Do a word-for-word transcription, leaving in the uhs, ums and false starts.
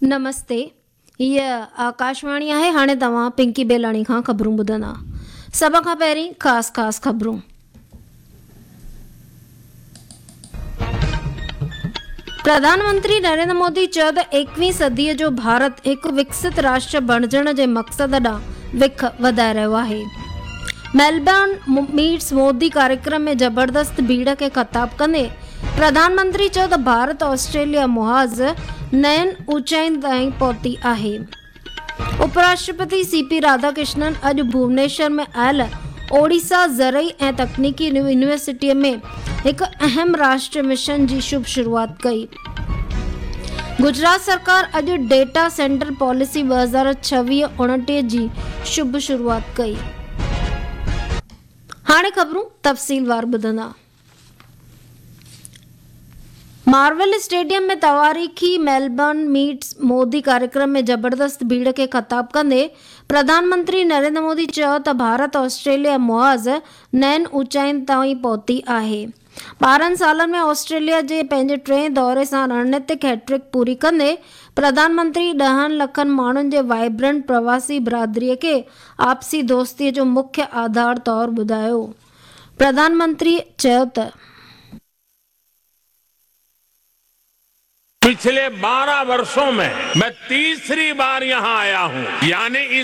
नमस्ते, ये आकाशवाणी है। हाणे तव्हां पिंकी बेलाणी खां ख़बरूं ॿुधंदा। सभ खां पहिरीं ख़ासि ख़ासि ख़बरूं। प्रधानमंत्री नरेंद्र मोदी चयो त एकवीहीं सदीअ जो भारत हिकु विकसित राष्ट्र बणिजण जे मक़सद ॾांहुं विख वधाए रहियो आहे। मेलबर्न मीट्स मोदी कार्यक्रम में ज़बरदस्त भीड़ खे ख़िताब कंदे प्रधानमंत्री चयो त भारत ऑस्ट्रेलिया मुहाज़ नयनि ऊचाइनि ताईं पहुती आहे। उपराष्ट्रपति सी पी राधाकृष्णन अॼु भुवनेश्वर में आयल ओडिशा ज़रई ऐं तकनीकी यूनिवर्सिटीअ में हिकु अहम राष्ट्रीय मिशन जी शुभ शुरूआत कई। गुजरात सरकार अॼु डेटा सेंटर पॉलिसी ॿ हज़ार छवीह उणटीह जी शुभ शुरूआत कई। हाणे ख़बरूं तफ़सीलवार ॿुधंदा। मार्वल स्टेडियम में तवारीख़ी मेलबर्न मीट्स मोदी कार्यक्रम में ज़बरदस्त भीड़ खे ख़िताब कंदे प्रधानमंत्री नरेंद्र मोदी चयो त भारत ऑस्ट्रेलिया मुहाज़ नयनि ऊचाइनि ताईं पहुती आहे। ॿारहं सालनि में ऑस्ट्रेलिया जे पंहिंजे टें दौरे सां रणनीतिक हैट्रिक पूरी कंदे प्रधानमंत्री ॾहनि लखनि माण्हुनि जे वाइब्रेंट प्रवासी बिरादरीअ खे आपसी दोस्तीअ जो मुख्य आधार तौरु ॿुधायो। प्रधानमंत्री चयो त पिछले बारह वर्षों में मैं तीसरी बार यहाँ आया हूँ, यानी